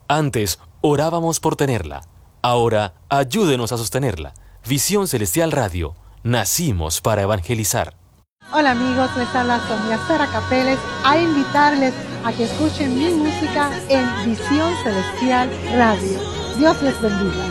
Antes orábamos por tenerla. Ahora ayúdenos a sostenerla. Visión Celestial Radio. Nacimos para evangelizar. Hola amigos, les habla Sonia Sara Capeles a invitarles a que escuchen mi música en Visión Celestial Radio. Dios les bendiga.